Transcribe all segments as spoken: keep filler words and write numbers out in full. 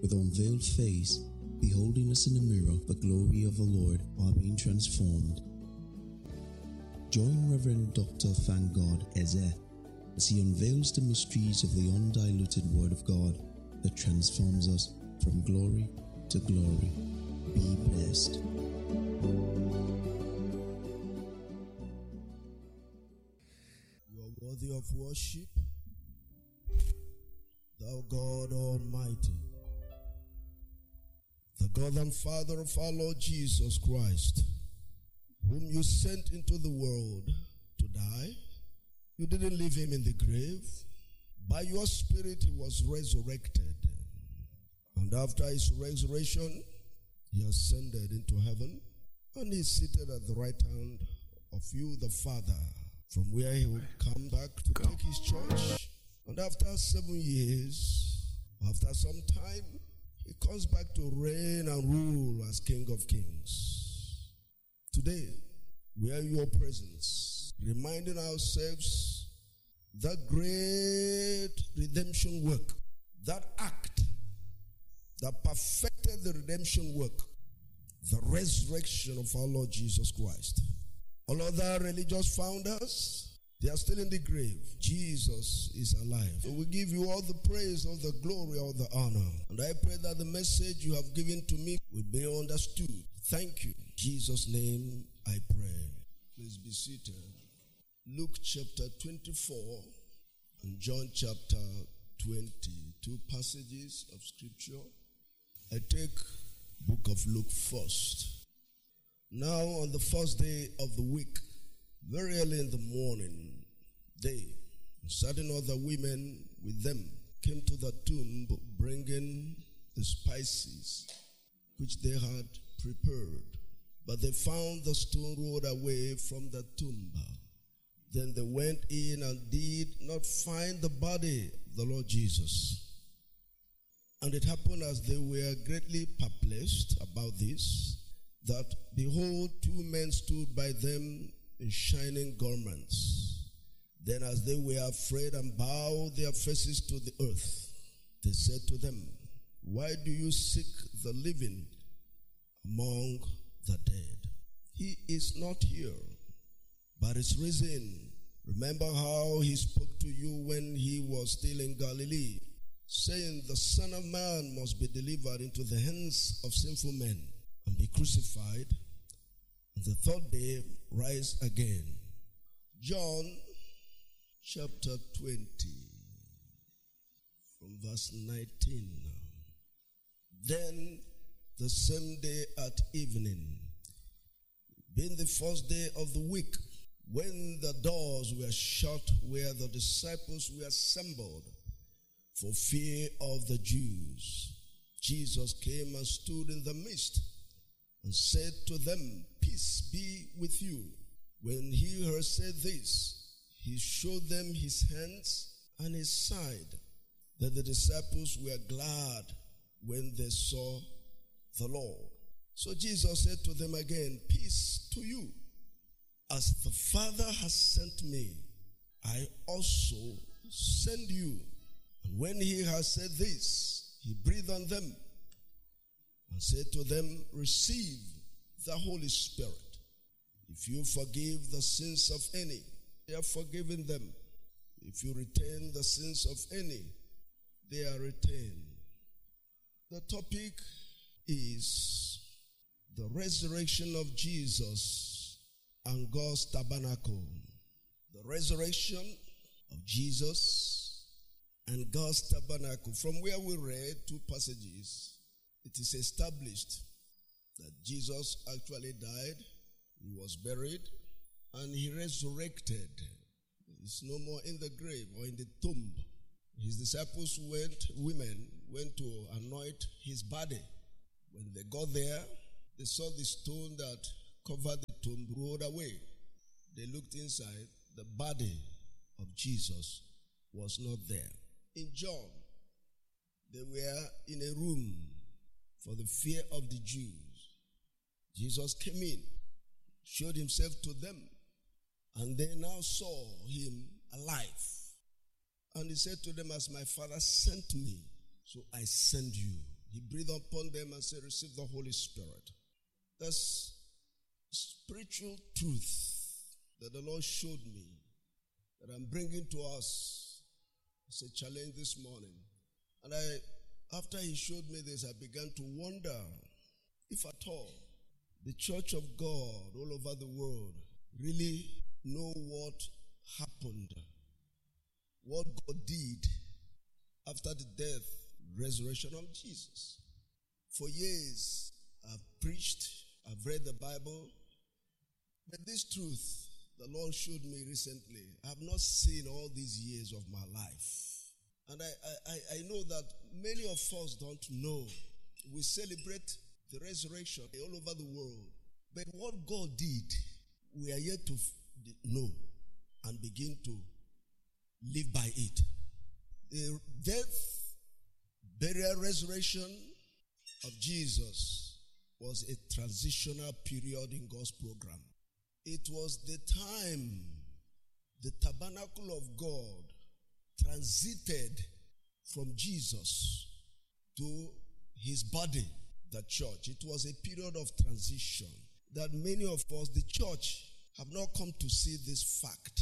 with unveiled face, beholding us in the mirror the glory of the Lord, are being transformed. Join Reverend Doctor Thank God Eze as he unveils the mysteries of the undiluted Word of God that transforms us from glory to glory. Be blessed. You are worthy of worship, thou God Almighty, the God and Father of our Lord Jesus Christ, whom you sent into the world to die. You didn't leave him in the grave. By your Spirit he was resurrected. And after his resurrection, he ascended into heaven and is seated at the right hand of you, the Father, from where he will come back to Go. take his church. And after seven years, after some time, he comes back to reign and rule as King of Kings. Today, we are in your presence, reminding ourselves that great redemption work, that act that perfected the redemption work, the resurrection of our Lord Jesus Christ. All other religious founders, they are still in the grave. Jesus is alive. So we give you all the praise, all the glory, all the honor. And I pray that the message you have given to me will be understood. Thank you. In Jesus' name I pray. Please be seated. Luke chapter twenty-four and John chapter twenty. Two passages of scripture. I take book of Luke first. Now on the first day of the week, very early in the morning, they, and certain other women with them, came to the tomb bringing the spices which they had prepared. But they found the stone rolled away from the tomb. Then they went in and did not find the body of the Lord Jesus. And it happened as they were greatly perplexed about this, that behold, two men stood by them in shining garments. Then as they were afraid and bowed their faces to the earth, they said to them, why do you seek the living among the dead? He is not here, but is risen. Remember how he spoke to you when he was still in Galilee, saying, the Son of Man must be delivered into the hands of sinful men and be crucified, and the third day rise again. John chapter twenty, from verse nineteen. Then the same day at evening, being the first day of the week, when the doors were shut where the disciples were assembled for fear of the Jews, Jesus came and stood in the midst and said to them, peace be with you. When he had said this, he showed them his hands and his side. That the disciples were glad when they saw the Lord. So Jesus said to them again, peace to you. As the Father has sent me, I also send you. And when he has said this, he breathed on them and said to them, receive the Holy Spirit. If you forgive the sins of any, they are forgiven them. If you retain the sins of any, they are retained. The topic is the resurrection of Jesus and God's tabernacle. The resurrection of Jesus and God's tabernacle. From where we read two passages, it is established that Jesus actually died, he was buried, and he resurrected. He's no more in the grave or in the tomb. His disciples went, women went to anoint his body. When they got there, they saw the stone that covered the tomb rolled away. They looked inside, the body of Jesus was not there. In John, they were in a room for the fear of the Jews. Jesus came in, showed himself to them, and they now saw him alive. And he said to them, as my Father sent me, so I send you. He breathed upon them and said, receive the Holy Spirit. That's spiritual truth that the Lord showed me that I'm bringing to us as a challenge this morning. And I, after he showed me this, I began to wonder if at all the church of God all over the world really know what happened, what God did after the death, resurrection of Jesus. For years, I've preached, I've read the Bible, but this truth the Lord showed me recently, I have not seen all these years of my life. And I, I, I know that many of us don't know. We celebrate the resurrection all over the world. But what God did, we are yet to know and begin to live by it. The death, burial, resurrection of Jesus was a transitional period in God's program. It was the time the tabernacle of God transited from Jesus to his body, the church. It was a period of transition that many of us, the church, have not come to see this fact.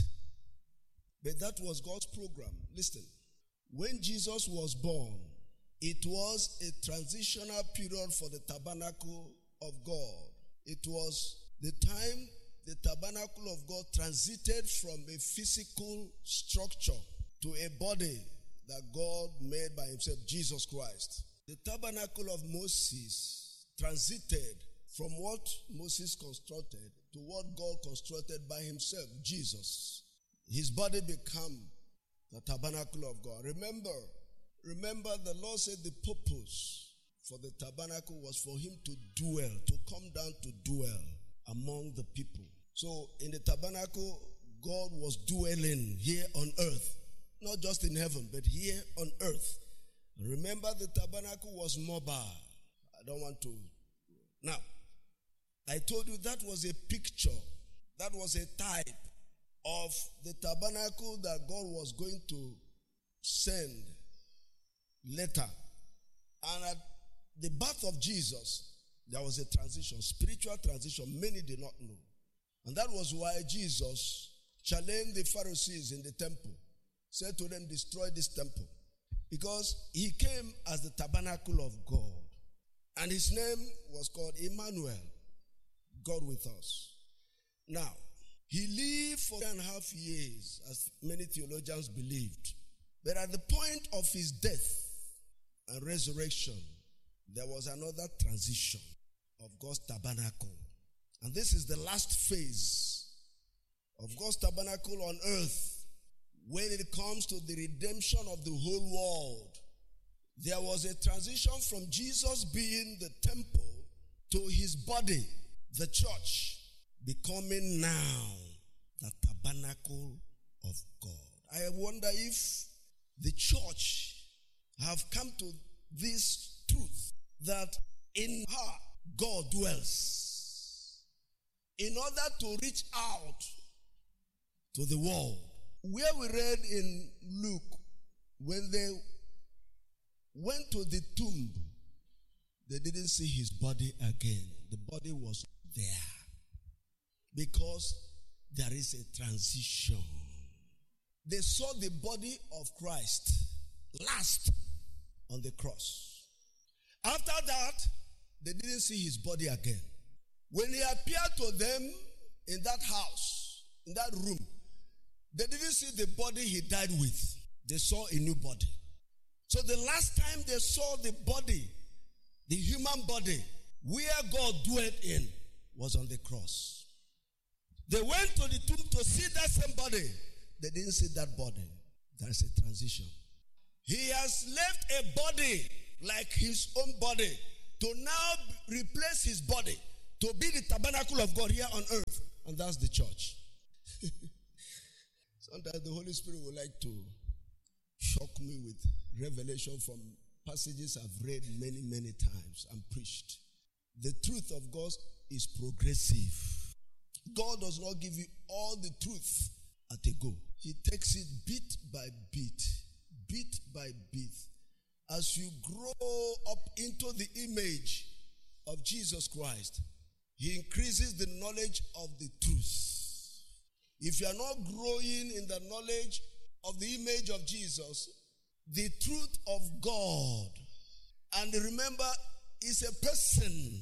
But that was God's program. Listen, when Jesus was born, it was a transitional period for the tabernacle of God. It was the time the tabernacle of God transited from a physical structure to a body that God made by himself, Jesus Christ. The tabernacle of Moses transited from what Moses constructed to what God constructed by himself, Jesus. His body became the tabernacle of God. Remember, remember the Lord said the purpose for the tabernacle was for him to dwell, to come down to dwell among the people. So in the tabernacle, God was dwelling here on earth. Not just in heaven, but here on earth. Remember, the tabernacle was mobile. I don't want to. Now, I told you that was a picture. That was a type of the tabernacle that God was going to send later. And at the birth of Jesus, there was a transition, spiritual transition. Many did not know. And that was why Jesus challenged the Pharisees in the temple. Said to them, destroy this temple. Because he came as the tabernacle of God. And his name was called Emmanuel, God with us. Now, he lived for three and a half years, as many theologians believed. But at the point of his death and resurrection, there was another transition of God's tabernacle. And this is the last phase of God's tabernacle on earth. When it comes to the redemption of the whole world, there was a transition from Jesus being the temple to his body, the church, becoming now the tabernacle of God. I wonder if the church have come to this truth that in her God dwells. In order to reach out to the world, where we read in Luke, when they went to the tomb, they didn't see his body again. The body was there. Because there is a transition. They saw the body of Christ last on the cross. After that, they didn't see his body again. When he appeared to them in that house, in that room, they didn't see the body he died with. They saw a new body. So the last time they saw the body, the human body, where God dwelt in, was on the cross. They went to the tomb to see that same body. They didn't see that body. There is a transition. He has left a body like his own body to now replace his body to be the tabernacle of God here on earth. And that's the church. Sometimes the Holy Spirit would like to shock me with revelation from passages I've read many, many times and preached. The truth of God is progressive. God does not give you all the truth at a go. He takes it bit by bit, bit by bit, as you grow up into the image of Jesus Christ, he increases the knowledge of the truth. If you are not growing in the knowledge of the image of Jesus, the truth of God, and remember, it's a person.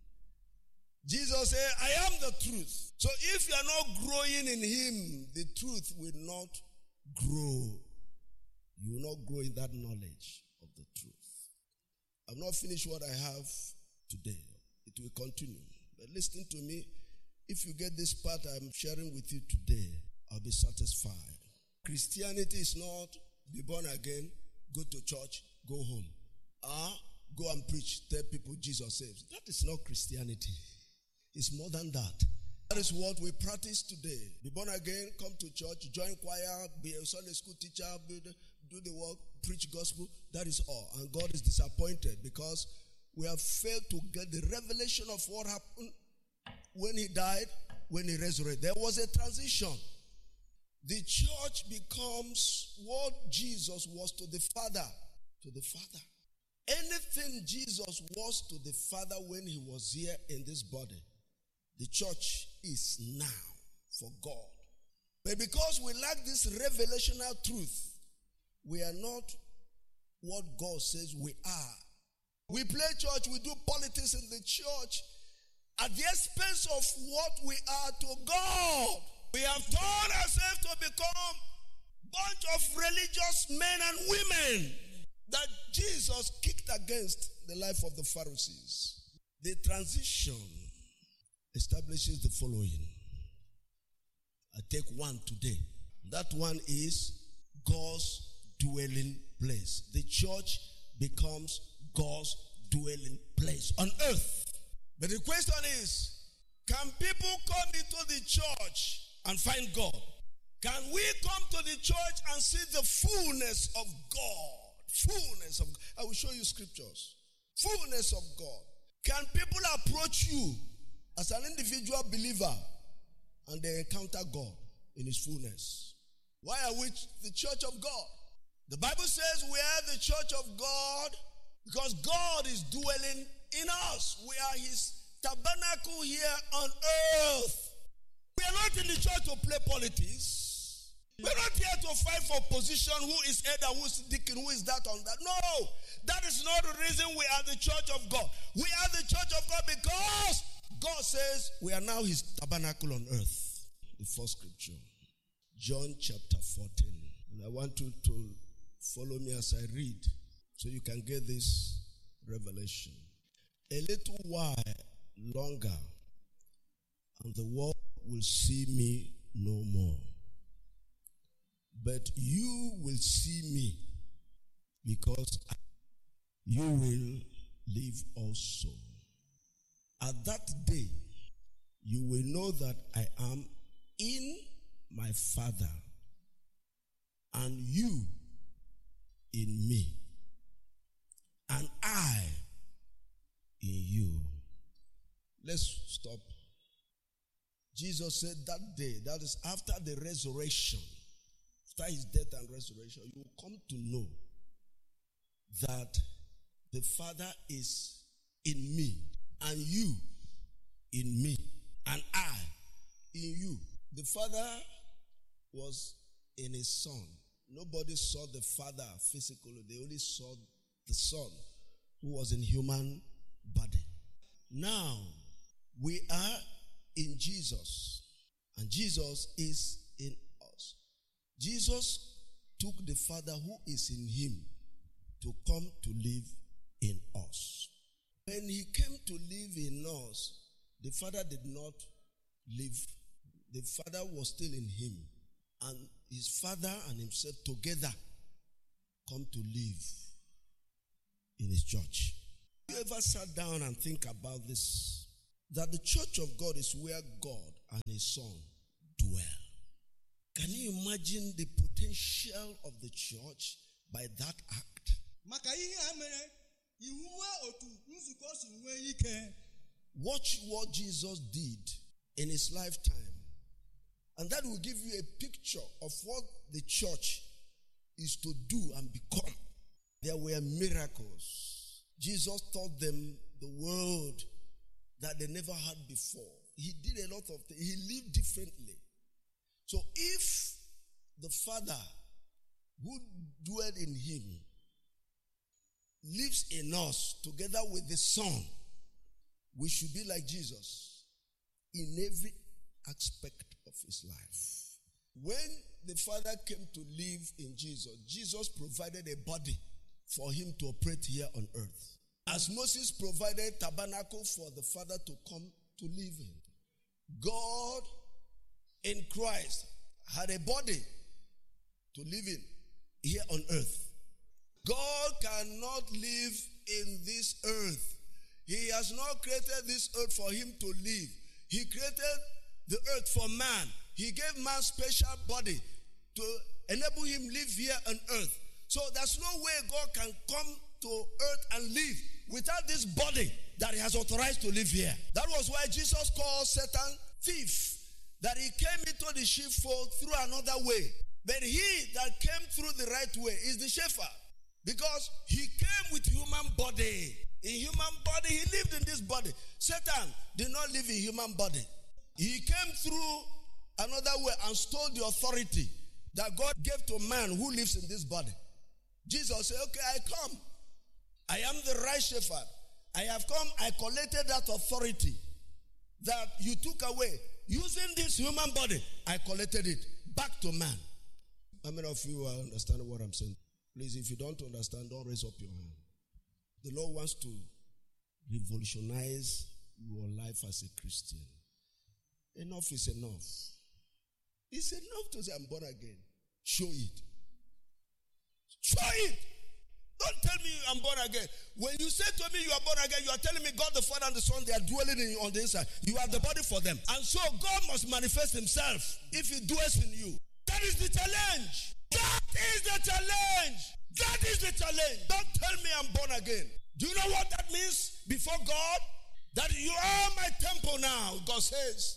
Jesus said, I am the truth. So if you are not growing in him, the truth will not grow. You will not grow in that knowledge of the truth. I've not finished what I have today. It will continue. But listen to me. If you get this part I'm sharing with you today, I'll be satisfied. Christianity is not be born again, go to church, go home. Ah, go and preach, tell people Jesus saves. That is not Christianity. It's more than that. That is what we practice today. Be born again, come to church, join choir, be a Sunday school teacher, be the, do the work, preach gospel. That is all. And God is disappointed because we have failed to get the revelation of what happened when he died, when he resurrected. There was a transition. The church becomes what Jesus was to the Father. To the Father. Anything Jesus was to the Father when he was here in this body, the church is now for God. But because we lack this revelational truth, we are not what God says we are. We play church, we do politics in the church at the expense of what we are to God. We have taught ourselves to become a bunch of religious men and women that Jesus kicked against the life of the Pharisees. The transition establishes the following. I take one today. That one is God's dwelling place. The church becomes God's dwelling place on earth. But the question is, can people come into the church and find God? Can we come to the church and see the fullness of God? Fullness of God. I will show you scriptures. Fullness of God. Can people approach you as an individual believer and they encounter God in his fullness? Why are we the church of God? The Bible says we are the church of God because God is dwelling in us. We are his tabernacle here on earth. We are not in the church to play politics. We're not here to fight for position, who is elder, who is deacon, who is that on that. No, that is not the reason we are the church of God. We are the church of God because God says we are now his tabernacle on earth. The first scripture, John chapter fourteen. And I want you to follow me as I read so you can get this revelation. A little while longer and the world will see me no more. But you will see me because you will live also. At that day, you will know that I am in my Father and you in me and I in you. Let's stop. Jesus said that day, that is after the resurrection, after his death and resurrection, you will come to know that the Father is in me and you in me and I in you. The Father was in his Son. Nobody saw the Father physically. They only saw the Son who was in human body. Now, we are in Jesus and Jesus is in us. Jesus took the Father who is in him to come to live in us. When he came to live in us, the Father did not live. The Father was still in him. And his Father and himself together come to live in his church. Have you ever sat down and think about this? That the church of God is where God and his Son dwell. Can you imagine the potential of the church by that act? Watch what Jesus did in his lifetime. And that will give you a picture of what the church is to do and become. There were miracles. Jesus taught them the word that they never had before. He did a lot of things. He lived differently. So if the Father who dwelled in him lives in us together with the Son, we should be like Jesus in every aspect of his life. When the Father came to live in Jesus, Jesus provided a body for him to operate here on earth. As Moses provided tabernacle for the Father to come to live in, God in Christ had a body to live in here on earth. God cannot live in this earth. He has not created this earth for him to live. He created the earth for man. He gave man special body to enable him live here on earth. So there's no way God can come to earth and live without this body that he has authorized to live here. That was why Jesus called Satan thief, that he came into the sheepfold through another way. But he that came through the right way is the shepherd, because he came with human body. In human body, he lived in this body. Satan did not live in human body. He came through another way and stole the authority that God gave to man who lives in this body. Jesus said, okay, I come. I am the right shepherd. I have come, I collected that authority that you took away. Using this human body, I collected it back to man. How many of you are understanding what I'm saying? Please, if you don't understand, don't raise up your hand. The Lord wants to revolutionize your life as a Christian. Enough is enough. It's enough to say I'm born again. Show it. Show it. Don't tell me I'm born again. When you say to me you are born again, you are telling me God the Father and the Son, they are dwelling in, on the inside. You are the body for them. And so God must manifest himself if he dwells in you. That is the challenge. That is the challenge. That is the challenge. Don't tell me I'm born again. Do you know what that means before God? That you are my temple now, God says.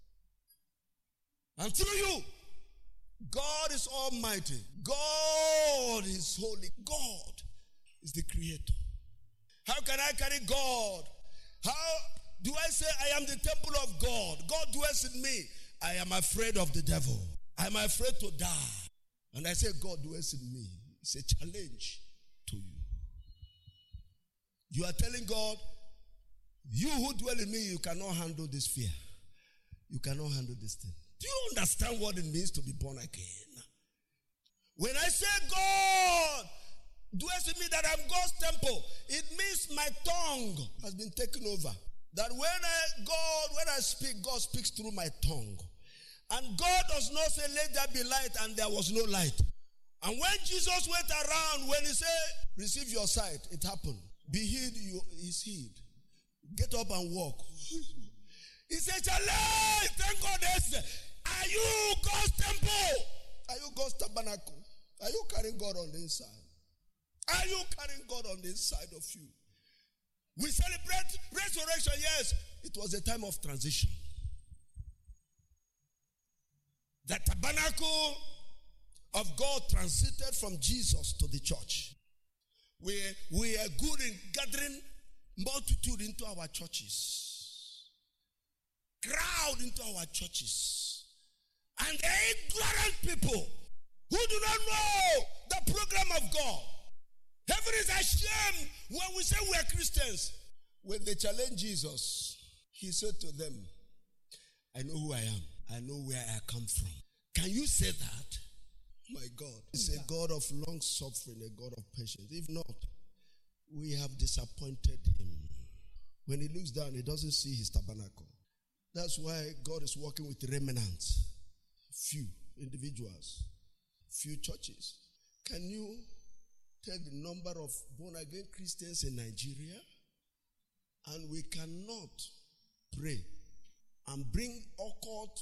And through you, God is almighty. God is holy. God is the creator. How can I carry God? How do I say I am the temple of God? God dwells in me. I am afraid of the devil. I am afraid to die. And I say God dwells in me. It's a challenge to you. You are telling God, you who dwell in me, you cannot handle this fear. You cannot handle this thing. Do you understand what it means to be born again? When I say God dwells in me, that I'm God's temple, it means my tongue has been taken over. That when I God, when I speak, God speaks through my tongue. And God does not say, let there be light, and there was no light. And when Jesus went around, when he said, receive your sight, it happened. Be healed, you is healed. Get up and walk. He said, challenge, thank God. Are you God's temple? Are you God's tabernacle? Are you carrying God on the inside? Are you carrying God on the inside of you? We celebrate resurrection, yes. It was a time of transition. The tabernacle of God transited from Jesus to the church. We, we are good in gathering multitude into our churches. Crowd into our churches. And the ignorant people who do not know the program of God. Heaven is ashamed when we say we are Christians. When they challenged Jesus, he said to them, I know who I am. I know where I come from. Can you say that? My God. He's a God of long suffering, a God of patience. If not, we have disappointed him. When he looks down, he doesn't see his tabernacle. That's why God is working with remnants. Few individuals. Few churches. Can you tell the number of born-again Christians in Nigeria? And we cannot pray and bring occult